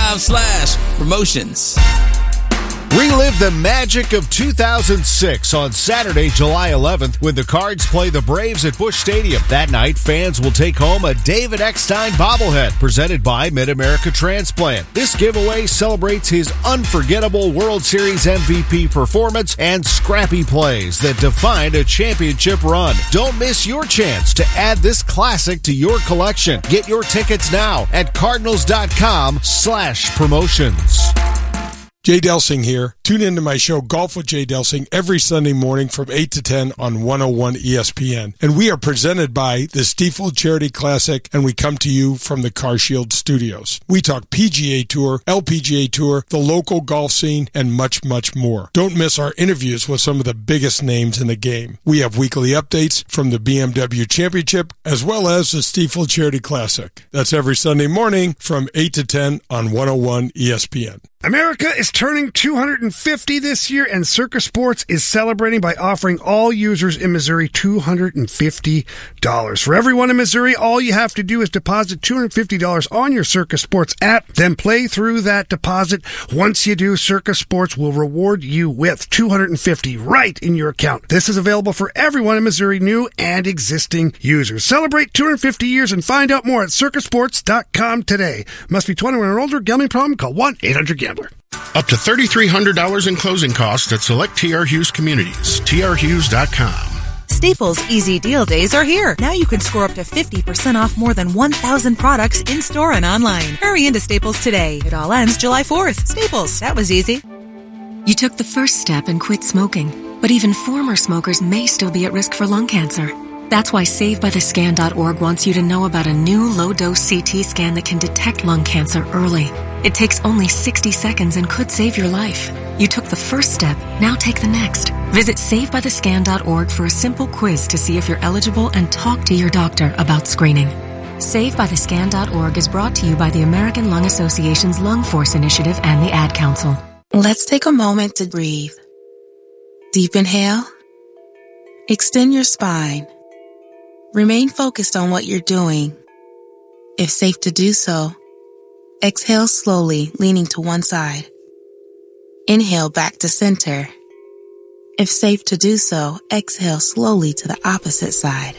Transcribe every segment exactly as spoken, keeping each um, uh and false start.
com slash promotions. Relive the magic of two thousand six on Saturday, July eleventh, when the Cards play the Braves at Busch Stadium. That night, fans will take home a David Eckstein bobblehead presented by Mid-America Transplant. This giveaway celebrates his unforgettable World Series M V P performance and scrappy plays that defined a championship run. Don't miss your chance to add this classic to your collection. Get your tickets now at cardinals.com slash promotions. Jay Delsing here. Tune into my show Golf with Jay Delsing every Sunday morning from eight to ten on one oh one E S P N. And we are presented by the Stiefel Charity Classic, and we come to you from the CarShield Studios. We talk P G A Tour, L P G A Tour, the local golf scene, and much, much more. Don't miss our interviews with some of the biggest names in the game. We have weekly updates from the B M W Championship as well as the Stiefel Charity Classic. That's every Sunday morning from eight to ten on one oh one E S P N. America is turning two hundred fifty this year, and Circa Sports is celebrating by offering all users in Missouri two hundred fifty dollars. For everyone in Missouri, all you have to do is deposit two hundred fifty dollars on your Circa Sports app, then play through that deposit. Once you do, Circa Sports will reward you with two hundred fifty dollars right in your account. This is available for everyone in Missouri, new and existing users. Celebrate two hundred fifty years and find out more at circa sports dot com today. Must be twenty-one or older. Gambling problem? Call one eight hundred gambler. Up to three thousand three hundred dollars in closing costs at select T R Hughes communities. T R Hughes dot com. Staples Easy Deal Days are here. Now you can score up to fifty percent off more than one thousand products in-store and online. Hurry into Staples today. It all ends July fourth. Staples, that was easy. You took the first step and quit smoking, but even former smokers may still be at risk for lung cancer. That's why Save By The Scan dot org wants you to know about a new low-dose C T scan that can detect lung cancer early. It takes only sixty seconds and could save your life. You took the first step, now take the next. Visit Save By The Scan dot org for a simple quiz to see if you're eligible and talk to your doctor about screening. Save By The Scan dot org is brought to you by the American Lung Association's Lung Force Initiative and the Ad Council. Let's take a moment to breathe. Deep inhale. Extend your spine. Remain focused on what you're doing. If safe to do so, exhale slowly, leaning to one side. Inhale back to center. If safe to do so, exhale slowly to the opposite side.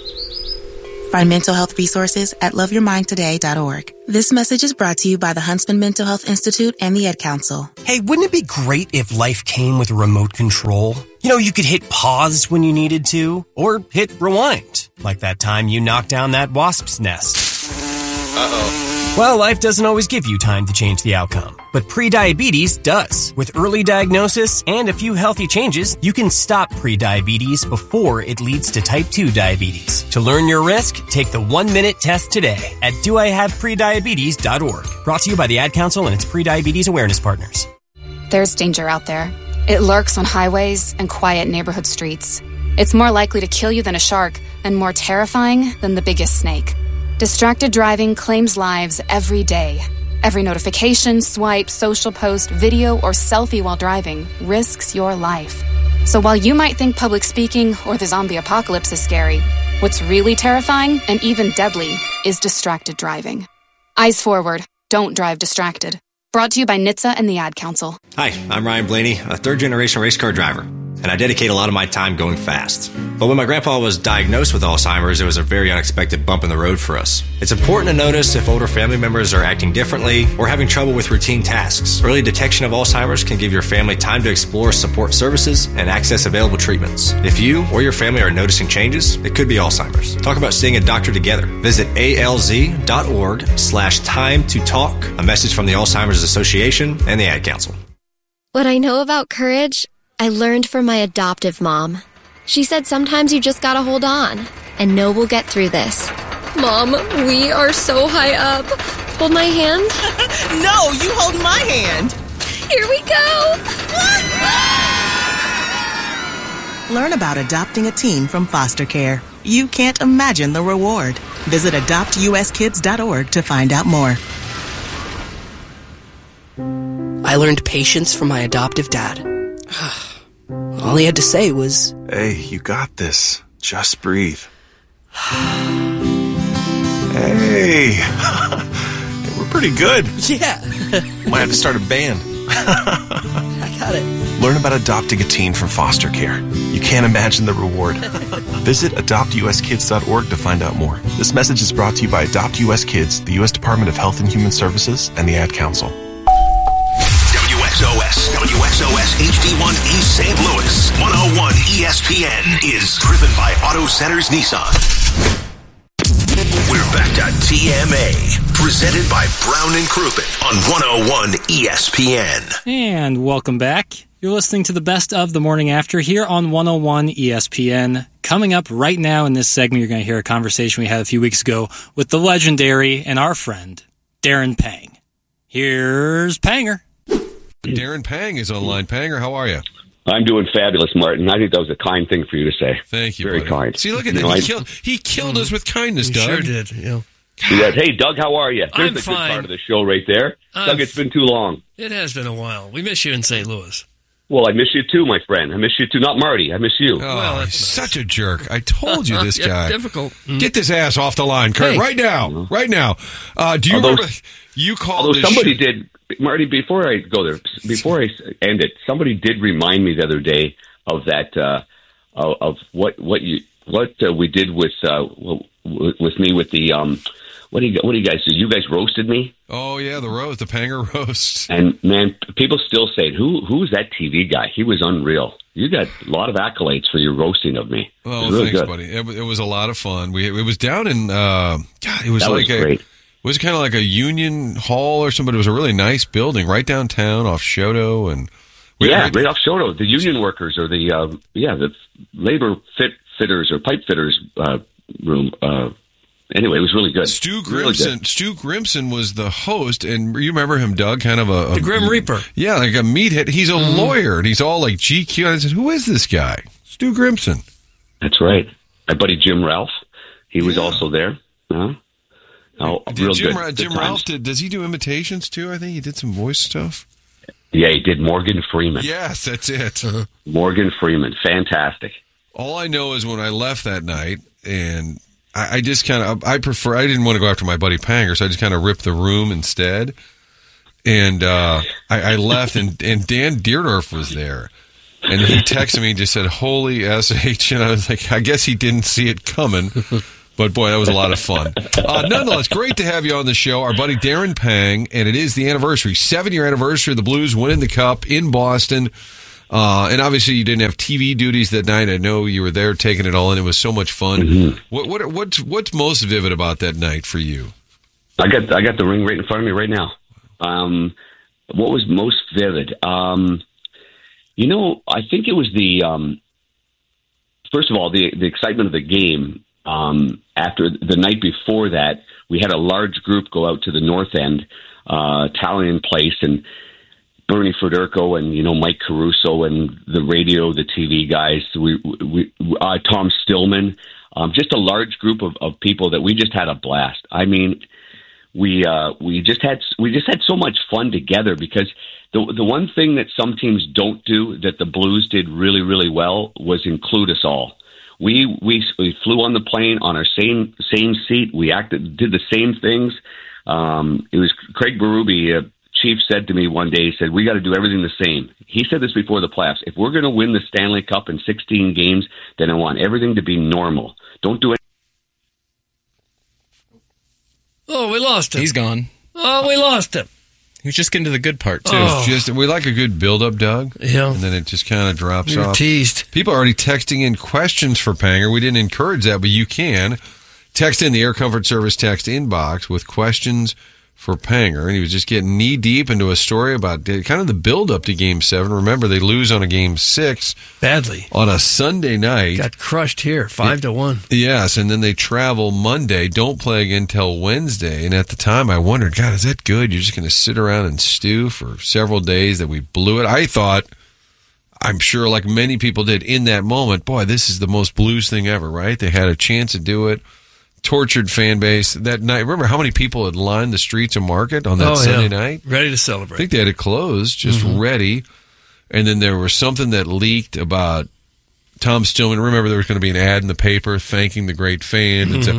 Find mental health resources at love your mind today dot org. This message is brought to you by the Huntsman Mental Health Institute and the Ad Council. Hey, wouldn't it be great if life came with a remote control? You know, you could hit pause when you needed to, or hit rewind, like that time you knocked down that wasp's nest. Uh-oh. Well, life doesn't always give you time to change the outcome, but prediabetes does. With early diagnosis and a few healthy changes, you can stop prediabetes before it leads to type two diabetes. To learn your risk, take the one-minute test today at do I have prediabetes dot org. Brought to you by the Ad Council and its prediabetes awareness partners. There's danger out there. It lurks on highways and quiet neighborhood streets. It's more likely to kill you than a shark and more terrifying than the biggest snake. Distracted driving claims lives every day. Every notification, swipe, social post, video, or selfie while driving risks your life. So while you might think public speaking or the zombie apocalypse is scary, what's really terrifying and even deadly is distracted driving. Eyes forward. Don't drive distracted. Brought to you by N H T S A and the Ad Council. Hi, I'm Ryan Blaney, a third-generation race car driver, and I dedicate a lot of my time going fast. But when my grandpa was diagnosed with Alzheimer's, it was a very unexpected bump in the road for us. It's important to notice if older family members are acting differently or having trouble with routine tasks. Early detection of Alzheimer's can give your family time to explore support services and access available treatments. If you or your family are noticing changes, it could be Alzheimer's. Talk about seeing a doctor together. Visit alz.org slash time to talk. A message from the Alzheimer's Association and the Ad Council. What I know about courage, I learned from my adoptive mom. She said sometimes you just gotta hold on and know we'll get through this. Mom, we are so high up. Hold my hand. No, you hold my hand. Here we go. Learn about adopting a teen from foster care. You can't imagine the reward. Visit adopt u s kids dot org to find out more. I learned patience from my adoptive dad. All he had to say was, "Hey, you got this. Just breathe." Hey, we're pretty good. Yeah. Might have to start a band. I got it. Learn about adopting a teen from foster care. You can't imagine the reward. Visit adopt u s kids dot org to find out more. This message is brought to you by Adopt U S Kids, the U S Department of Health and Human Services, and the Ad Council. W X O S, W X O S H D one East Saint Louis, one oh one E S P N is driven by Auto Centers Nissan. We're back to T M A, presented by Brown and Crouppen on one oh one E S P N. And welcome back. You're listening to the best of the morning after here on one oh one E S P N. Coming up right now in this segment, you're going to hear a conversation we had a few weeks ago with the legendary and our friend, Darren Pang. Here's Panger. Darren Pang is online. Panger, how are you? I'm doing fabulous, Martin. I think that was a kind thing for you to say. Thank you, Very buddy. kind. See, look at You that. know, He, I- killed, he killed us with kindness, He Doug. sure did. Yeah. He said, hey, Doug, how are you? There's I'm the fine. good part of the show right there. I'm Doug, it's been too long. It has been a while. We miss you in Saint Louis. Well, I miss you too, my friend. I miss you too. Not Marty. I miss you. Oh, he's such a jerk. I told you this Yeah, guy. difficult. Get this ass off the line, Kurt, Hey. right now. Right now. Uh, do you Although- remember you called Although this somebody sh- did, Marty, before I go there, before I end it, somebody did remind me the other day of that, uh, of, of what, what you, what uh, we did with, uh, w- with me with the, um, what do you, what do you guys do? You guys roasted me? Oh, yeah, the roast, the Panger roast. And man, people still say, "Who who's that T V guy? He was unreal." You got a lot of accolades for your roasting of me. It Oh, was really thanks, good. buddy. It, wa- it was a lot of fun. We it was down in uh, God, it was That like was a great. it was kind of like a union hall or something. It was a really nice building right downtown off Shoto, and we Yeah, had- right off Shoto. The union workers or the uh, yeah the labor fit fitters or pipe fitters uh, room. Uh, anyway, it was really good. Stu Really good. Grimson. Stu Grimson was the host, and you remember him, Doug? Kind of a, a The Grim Reaper. Yeah, like a meathead. He's a Mm-hmm. lawyer, and he's all like G Q. And I said, "Who is this guy?" Stu Grimson. That's right. My buddy Jim Ralph, he was also there. Huh? Oh, Did real Jim, good. Ra- Good Jim times. Ralph did? Does he do imitations too? I think he did some voice stuff. Yeah, he did Morgan Freeman. Yes, that's it. Morgan Freeman, fantastic. All I know is when I left that night, and I, I just kind of, I prefer, I didn't want to go after my buddy Panger, so I just kind of ripped the room instead. And uh, I, I left, and, and Dan Deerdorf was there. And he texted me and just said, "Holy S H," and I was like, I guess he didn't see it coming. But boy, that was a lot of fun. Uh, nonetheless, great to have you on the show. Our buddy Darren Pang, and it is the anniversary, seven-year anniversary of the Blues winning the Cup in Boston. Uh, and obviously, you didn't have T V duties that night. I know you were there taking it all in. It was so much fun. Mm-hmm. What, what, what's, what's most vivid about that night for you? I got I got the ring right in front of me right now. Um, what was most vivid? Um, you know, I think it was the um, first of all the the excitement of the game. Um, after the night before that, we had a large group go out to the north end, uh, Italian place, and Bernie Federico and you know Mike Caruso and the radio, the T V guys, we, we uh, Tom Stillman, um, just a large group of, of people that we just had a blast. I mean, we uh, we just had we just had so much fun together because the the one thing that some teams don't do that the Blues did really really well was include us all. We we we flew on the plane on our same same seat. We acted did the same things. Um, it was Craig Berube, uh, Chief, said to me one day. He said, "We got to do everything the same." He said this before the playoffs. If we're going to win the Stanley Cup in sixteen games, then I want everything to be normal. Don't do it. Oh, we lost him. He's gone. Oh, we lost him. He was just getting to the good part, too. It's just we like a good build-up, Doug. Yeah. And then it just kind of drops You're off. teased. People are already texting in questions for Panger. We didn't encourage that, but you can. Text in the Air Comfort Service text inbox with questions for Panger. And he was just getting knee-deep into a story about kind of the build-up to Game seven. Remember, they lose on a Game six. Badly. On a Sunday night. Got crushed here, five to one. Yes, and then they travel Monday, don't play again till Wednesday. And at the time, I wondered, God, is that good? You're just going to sit around and stew for several days that we blew it? I thought, I'm sure like many people did in that moment, boy, this is the most Blues thing ever, right? They had a chance to do it. Tortured fan base that night. Remember how many people had lined the streets of Market on that oh, Sunday yeah. night? Ready to celebrate. I think they had it closed, just Mm-hmm. ready. And then there was something that leaked about Tom Stillman. Remember, there was going to be an ad in the paper thanking the great fan. Mm-hmm. And so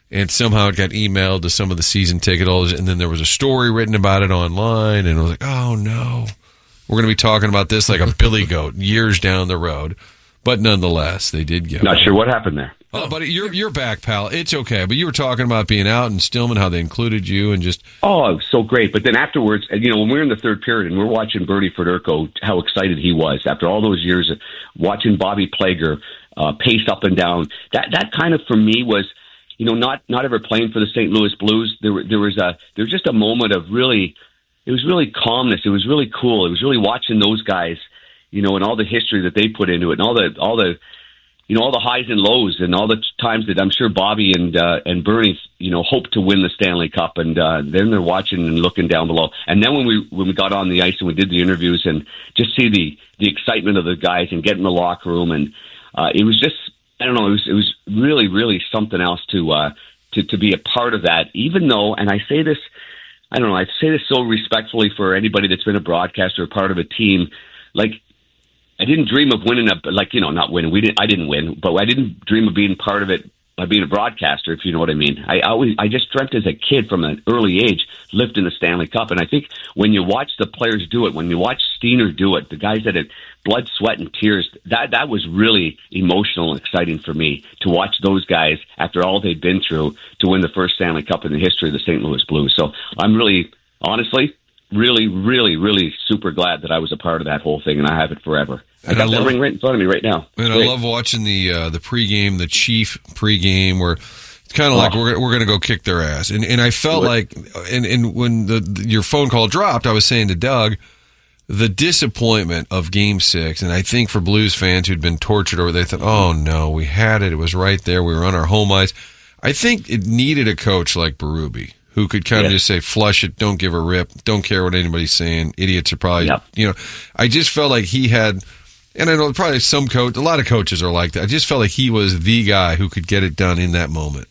and somehow it got emailed to some of the season ticket holders, and then there was a story written about it online, and I was like, oh no, we're going to be talking about this like a billy goat years down the road. But nonetheless, they did go. Not sure what happened there. Oh, buddy, you're you're back, pal. It's okay. But you were talking about being out in Stillman, how they included you, and just oh, it was so great. But then afterwards, you know, when we were in the third period and we're watching Bertie Federko, how excited he was after all those years of watching Bobby Plager uh, pace up and down. That that kind of for me was, you know, not not ever playing for the Saint Louis Blues. There there was a there was just a moment of really, it was really calmness. It was really cool. It was really watching those guys, you know, and all the history that they put into it, and all the all the. You know, all the highs and lows and all the times that I'm sure Bobby and uh, and Bernie, you know, hoped to win the Stanley Cup. And uh, then they're watching and looking down below. And then when we when we got on the ice and we did the interviews and just see the, the excitement of the guys and get in the locker room. And uh, it was just, I don't know, it was, it was really, really something else to, uh, to, to be a part of that, even though, and I say this, I don't know, I say this so respectfully for anybody that's been a broadcaster or part of a team, like, I didn't dream of winning a, like, you know, not winning. We didn't, I didn't win, but I didn't dream of being part of it by being a broadcaster, if you know what I mean. I always, I just dreamt as a kid from an early age, lifting the Stanley Cup. And I think when you watch the players do it, when you watch Steiner do it, the guys that had blood, sweat, and tears, that, that was really emotional and exciting for me to watch those guys after all they'd been through to win the first Stanley Cup in the history of the Saint Louis Blues. So I'm really, honestly, really, really, really super glad that I was a part of that whole thing, and I have it forever. I And got I that love- ring right in front of me right now. And Great. I love watching the uh, the pregame, the Chief pregame, where it's kind of like Oh. we're we're going to go kick their ass. And and I felt like, and and when the, the your phone call dropped, I was saying to Doug, the disappointment of Game Six, and I think for Blues fans who'd been tortured over, they thought, oh no, we had it, it was right there, we were on our home ice. I think it needed a coach like Berube, who could kind of Yeah. just say, flush it, don't give a rip, don't care what anybody's saying. Idiots are probably, you know, I just felt like he had, and I know probably some coach, a lot of coaches are like that. I just felt like he was the guy who could get it done in that moment.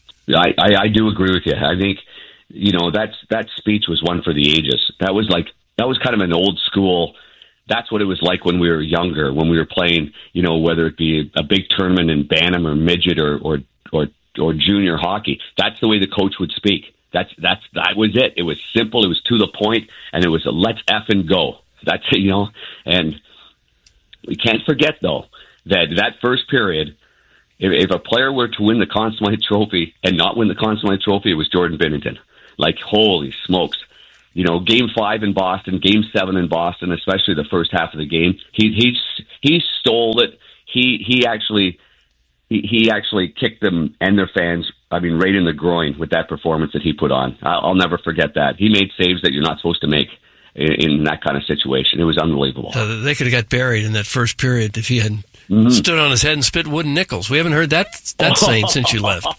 I, I, I do agree with you. I think, you know, that's, that speech was one for the ages. That was like, that was kind of an old school, that's what it was like when we were younger, when we were playing, you know, whether it be a big tournament in Bantam or midget or, or, or, or junior hockey. That's the way the coach would speak. That's, that's, that was it. It was simple. It was to the point, and it was a let's effing go. That's it, you know, and we can't forget though, that that first period, if, if a player were to win the Conn Smythe Trophy and not win the Conn Smythe Trophy, it was Jordan Binnington. Like, holy smokes. You know, game five in Boston, game seven in Boston, especially the first half of the game, he, he, he stole it. He, he actually, he, he actually kicked them and their fans, I mean, right in the groin with that performance that he put on. I'll, I'll never forget that. He made saves that you're not supposed to make in, in that kind of situation. It was unbelievable. Uh, they could have got buried in that first period if he had Mm-hmm. stood on his head and spit wooden nickels. We haven't heard that that saying since you left.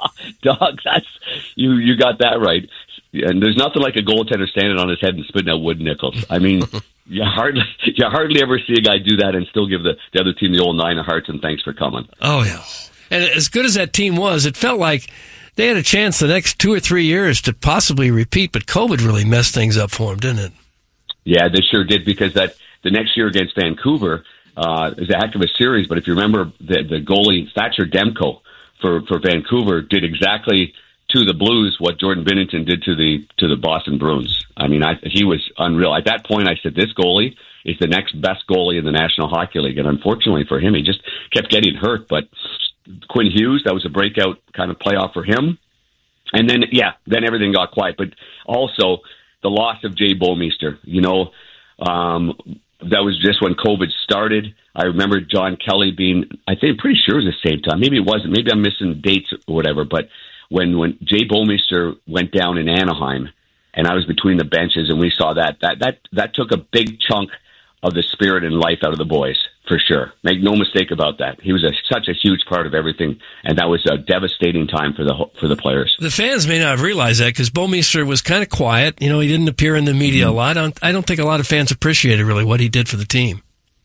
Doug, that's, you, you got that right. And there's nothing like a goaltender standing on his head and spitting out wood nickels. I mean, you hardly you hardly ever see a guy do that and still give the, the other team the old nine of hearts and thanks for coming. Oh, yeah. And as good as that team was, it felt like they had a chance the next two or three years to possibly repeat, but COVID really messed things up for them, didn't it? Yeah, they sure did, because that the next year against Vancouver uh, is a heck of a series. But if you remember, the, the goalie, Thatcher Demko, for, for Vancouver did exactly to the Blues what Jordan Binnington did to the to the Boston Bruins. I mean, I, he was unreal. At that point, I said, this goalie is the next best goalie in the National Hockey League. And unfortunately for him, he just kept getting hurt. But Quinn Hughes, that was a breakout kind of playoff for him. And then, yeah, then everything got quiet. But also the loss of Jay Bouwmeester, you know, um, that was just when COVID started. I remember John Kelly being, I think, pretty sure it was the same time. Maybe it wasn't. Maybe I'm missing dates or whatever. But when, when Jay Bouwmeester went down in Anaheim and I was between the benches and we saw that, that, that, that took a big chunk of the spirit and life out of the boys, for sure. Make no mistake about that. He was a, such a huge part of everything, and that was a devastating time for the whole- for the players. The fans may not have realized that because Bouwmeester was kind of quiet. You know, he didn't appear in the media Mm-hmm. a lot. I don't, I don't think a lot of fans appreciated really what he did for the team.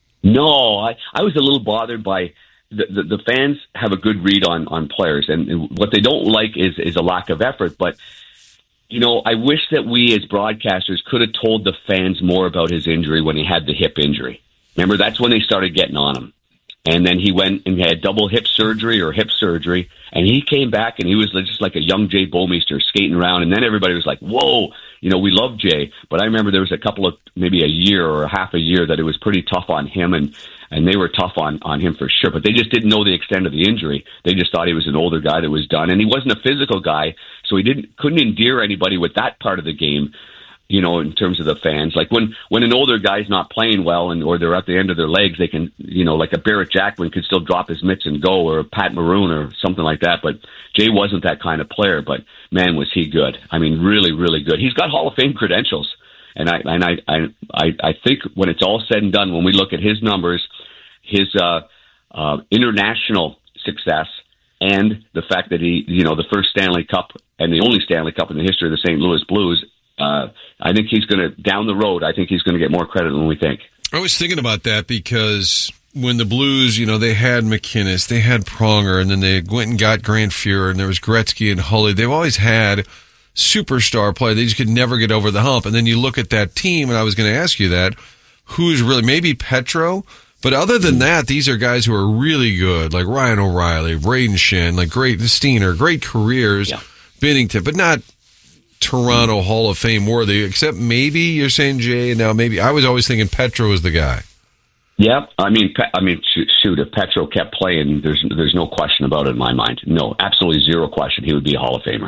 No, I, I was a little bothered by the, the, the fans have a good read on, on players, and, and what they don't like is, is a lack of effort. But, you know, I wish that we as broadcasters could have told the fans more about his injury when he had the hip injury. Remember, that's when they started getting on him. And then he went and had double hip surgery or hip surgery, and he came back and he was just like a young Jay Bouwmeester skating around. And then everybody was like, whoa, you know, we love Jay. But I remember there was a couple of, maybe a year or half a year that it was pretty tough on him, and, and they were tough on, on him for sure. But they just didn't know the extent of the injury. They just thought he was an older guy that was done. And he wasn't a physical guy, so he didn't couldn't endear anybody with that part of the game. You know, in terms of the fans, like when, when an older guy's not playing well and or they're at the end of their legs, they can, you know, like a Barrett Jackman could still drop his mitts and go, or a Pat Maroon or something like that. But Jay wasn't that kind of player. But man, was he good! I mean, really, really good. He's got Hall of Fame credentials, and I and I I I, I think when it's all said and done, when we look at his numbers, his uh, uh, international success, and the fact that he, you know, the first Stanley Cup and the only Stanley Cup in the history of the Saint Louis Blues. Uh, I think he's going to, down the road, I think he's going to get more credit than we think. I was thinking about that because when the Blues, you know, they had McInnes, they had Pronger, and then they went and got Grant Fuhrer, and there was Gretzky and Hully. They've always had superstar play. They just could never get over the hump. And then you look at that team, and I was going to ask you that, who's really, maybe Petro, but other than that, these are guys who are really good, like Ryan O'Reilly, Braden Shen, like great, Steiner, great careers, yeah. Binnington, but not Toronto Hall of Fame worthy, except maybe you're saying Jay, and now maybe I was always thinking Petro was the guy. Yeah, I mean, I mean, shoot, if Petro kept playing, there's there's no question about it in my mind. No, absolutely zero question. He would be a Hall of Famer,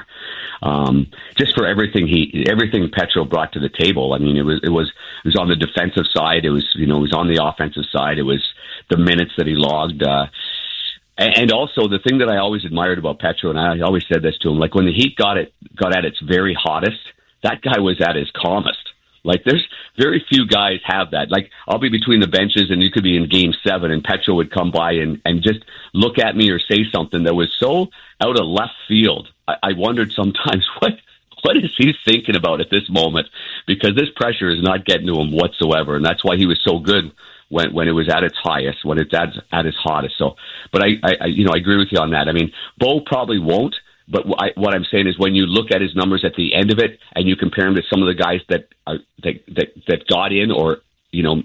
um, just for everything he, everything Petro brought to the table. I mean, it was it was it was on the defensive side. It was you know it was on the offensive side. It was the minutes that he logged. Uh, And also, the thing that I always admired about Petro, and I always said this to him, like when the Heat got it got at its very hottest, that guy was at his calmest. Like there's very few guys have that. Like I'll be between the benches, and you could be in Game Seven, and Petro would come by and and just look at me or say something that was so out of left field. I, I wondered sometimes what what is he thinking about at this moment, because this pressure is not getting to him whatsoever, and that's why he was so good. When when it was at its highest, when it's at at its hottest. So, but I, I you know I agree with you on that. I mean, Bo probably won't. But I, what I'm saying is, when you look at his numbers at the end of it, and you compare him to some of the guys that are that that, that got in, or you know,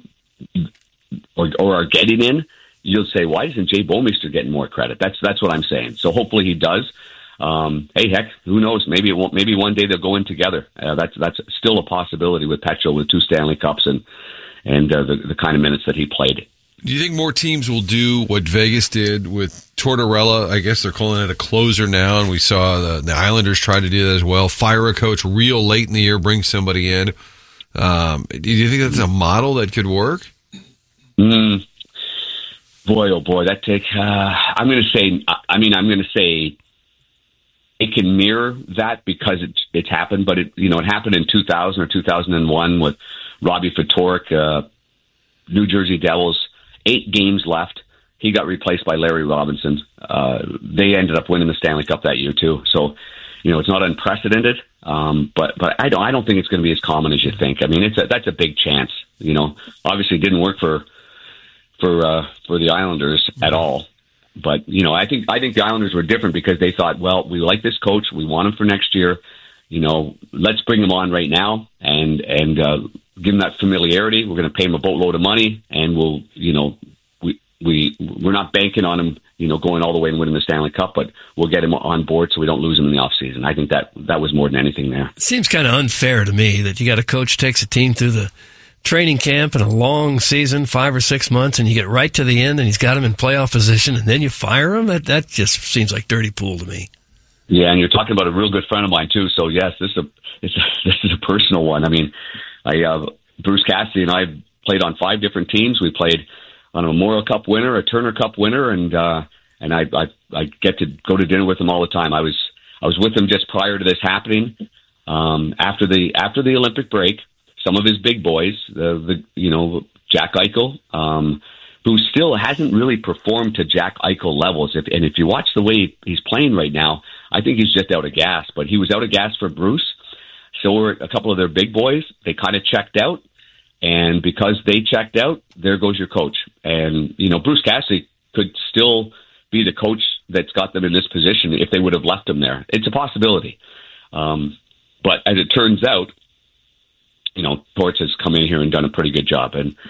or or are getting in, you'll say, why isn't Jay Bouwmeester getting more credit? That's that's what I'm saying. So hopefully he does. Um, hey, heck, who knows? Maybe it won't. Maybe one day they'll go in together. Uh, that's that's still a possibility with Petro, with two Stanley Cups and. and uh, the, the kind of minutes that he played. Do you think more teams will do what Vegas did with Tortorella? I guess they're calling it a closer now, and we saw the, the Islanders try to do that as well. Fire a coach real late in the year, bring somebody in. Um, do you think that's a model that could work? Mm, boy, oh boy, that takes. Uh, I'm going to say. I mean, I'm going to say it can mirror that because it, it's happened, but it you know it happened in two thousand or two thousand one with Robbie Ftorek, uh, New Jersey Devils, eight games left. He got replaced by Larry Robinson. Uh, they ended up winning the Stanley Cup that year too. So, you know, it's not unprecedented, um, but but I don't I don't think it's going to be as common as you think. I mean, it's a, that's a big chance. You know, obviously it didn't work for for uh, for the Islanders at all. But you know, I think I think the Islanders were different because they thought, well, we like this coach, we want him for next year. You know, let's bring him on right now and and. Uh, give him that familiarity. We're going to pay him a boatload of money, and we'll, you know, we we we're not banking on him, you know, going all the way and winning the Stanley Cup, but we'll get him on board so we don't lose him in the offseason. I think that that was more than anything there. It seems kind of unfair to me that you got a coach takes a team through the training camp and a long season, five or six months, and you get right to the end, and he's got him in playoff position, and then you fire him. That that just seems like dirty pool to me. Yeah, and you're talking about a real good friend of mine too. So yes, this is a it's a, this is a personal one. I mean. I, uh, Bruce Cassidy and I played on five different teams. We played on a Memorial Cup winner, a Turner Cup winner, and uh, and I, I I get to go to dinner with him all the time. I was I was with him just prior to this happening. Um, after the after the Olympic break, some of his big boys, the, the you know Jack Eichel, um, who still hasn't really performed to Jack Eichel levels. If, and if you watch the way he's playing right now, I think he's just out of gas. But he was out of gas for Bruce. So were a couple of their big boys. They kind of checked out. And because they checked out, there goes your coach. And, you know, Bruce Cassidy could still be the coach that's got them in this position if they would have left him there. It's a possibility. Um, but as it turns out, you know, Torts has come in here and done a pretty good job. And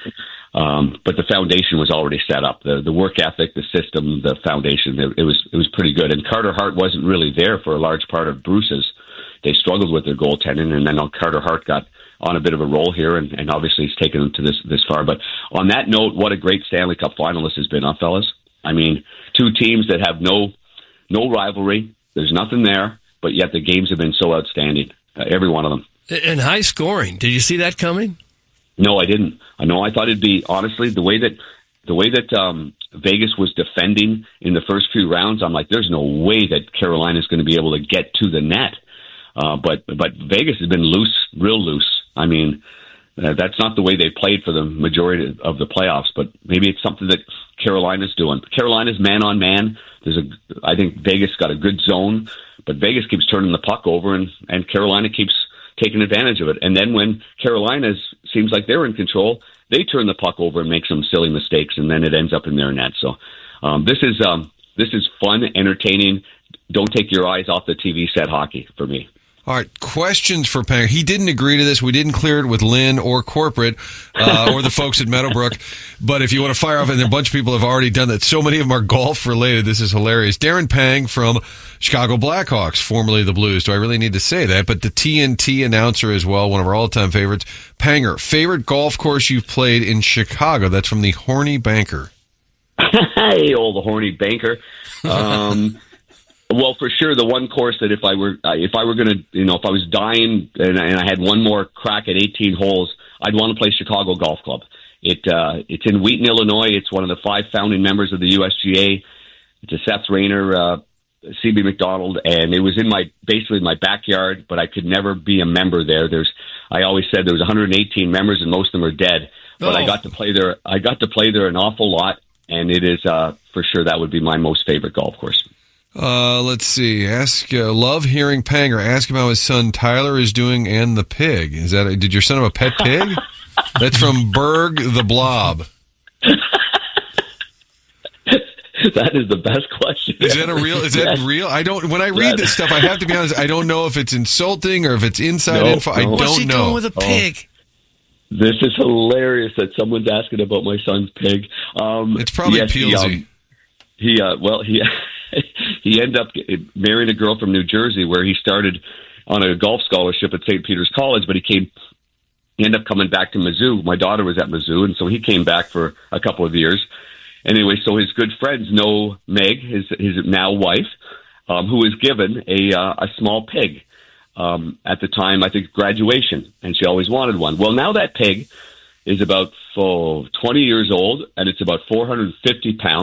Um, but the foundation was already set up. The the work ethic, the system, the foundation, it, it was it was pretty good. And Carter Hart wasn't really there for a large part of Bruce's. They struggled with their goaltending, and then Carter Hart got on a bit of a roll here, and, and obviously he's taken them to this this far. But on that note, what a great Stanley Cup finalist has been, huh, fellas? I mean, two teams that have no no rivalry. There's nothing there, but yet the games have been so outstanding, uh, every one of them. And high scoring. Did you see that coming? No, I didn't. I know. I thought it'd be, honestly, the way that the way that um, Vegas was defending in the first few rounds. I'm like, there's no way that Carolina's going to be able to get to the net. Uh, but but Vegas has been loose, real loose. I mean, uh, that's not the way they played for the majority of the playoffs. But maybe it's something that Carolina's doing. Carolina's man on man. There's a. I think Vegas got a good zone, but Vegas keeps turning the puck over, and, and Carolina keeps taking advantage of it. And then when Carolina seems like they're in control, they turn the puck over and make some silly mistakes, and then it ends up in their net. So um, this is um, this is fun, entertaining. Don't take your eyes off the T V set hockey for me. All right, questions for Panger. He didn't agree to this. We didn't clear it with Lynn or corporate uh, or the folks at Meadowbrook. But if you want to fire off, and a bunch of people have already done that. So many of them are golf related. This is hilarious. Darren Pang from Chicago Blackhawks, formerly the Blues. Do I really need to say that? But the T N T announcer as well, one of our all-time favorites. Panger, favorite golf course you've played in Chicago? That's from the Horny Banker. Hey, old the Horny Banker. Um Well, for sure, the one course that if I were uh, if I were going to, you know, if I was dying and, and I had one more crack at eighteen holes, I'd want to play Chicago Golf Club. It uh, it's in Wheaton, Illinois. It's one of the five founding members of the U S G A. It's a Seth Rayner, uh, C B McDonald, and it was in my basically in my backyard. But I could never be a member there. There's I always said there was one hundred eighteen members, and most of them are dead. But oh. I got to play there. I got to play there an awful lot, and it is uh, for sure that would be my most favorite golf course. Uh, let's see. Ask, uh, love hearing Panger. Ask him how his son Tyler is doing and the pig. Is that, a, did your son have a pet pig? That's from Berg the Blob. That is the best question. Is that a real, is that yes. real? I don't, when I read this stuff, I have to be honest, I don't know if it's insulting or if it's inside no, info. No. I don't What's he know. doing with a pig? Oh. This is hilarious that someone's asking about my son's pig. Um, it's probably yes, Peelsy. He, um, he uh, well, he, he ended up marrying a girl from New Jersey where he started on a golf scholarship at Saint Peter's College, but he came, he ended up coming back to Mizzou. My daughter was at Mizzou, and so he came back for a couple of years. Anyway, so his good friends know Meg, his his now wife, um, who was given a uh, a small pig um, at the time, I think, graduation, and she always wanted one. Well, now that pig is about oh, twenty years old, and it's about four hundred fifty pounds.